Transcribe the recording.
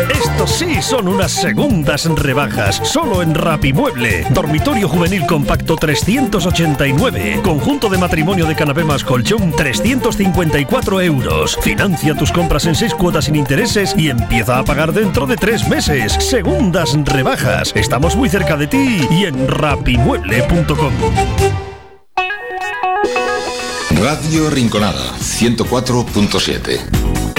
Estos sí son unas segundas rebajas, solo en Rapimueble. Dormitorio juvenil compacto 389. Conjunto de matrimonio de canapé más colchón 354 euros. Financia tus compras en 6 cuotas sin intereses y empieza a pagar dentro de 3 meses. Segundas rebajas. Estamos muy cerca de ti y en rapimueble.com. Radio Rinconada 104.7.